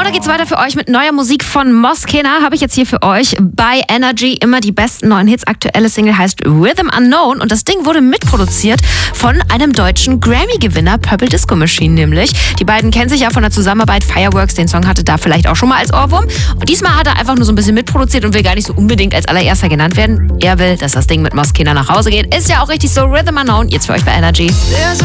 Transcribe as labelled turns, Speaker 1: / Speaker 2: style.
Speaker 1: Gerade geht's weiter für euch mit neuer Musik von Moskena. Habe ich jetzt hier für euch bei Energy immer die besten neuen Hits. Aktuelle Single heißt Rhythm Unknown und das Ding wurde mitproduziert von einem deutschen Grammy-Gewinner, Purple Disco Machine nämlich. Die beiden kennen sich ja von der Zusammenarbeit. Fireworks, den Song hatte da vielleicht auch schon mal als Ohrwurm. Und diesmal hat er einfach nur so ein bisschen mitproduziert und will gar nicht so unbedingt als allererster genannt werden. Er will, dass das Ding mit Moskena nach Hause geht. Ist ja auch richtig so. Rhythm Unknown, jetzt für euch bei Energy.